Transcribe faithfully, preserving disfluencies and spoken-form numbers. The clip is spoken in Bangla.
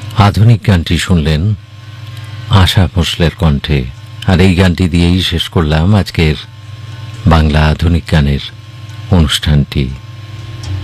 আধুনিক গানটি শুনলেন আশা ভোঁসলের কণ্ঠে। আর এই গানটি দিয়েই শেষ করলাম আজকের বাংলা আধুনিক গানের অনুষ্ঠানটি।